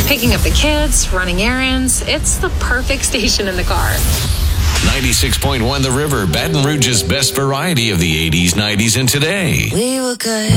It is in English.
Picking up the kids, running errands. It's the perfect station in the car. 96.1 The River, Baton Rouge's best variety of the 80s, 90s, and today. We were good.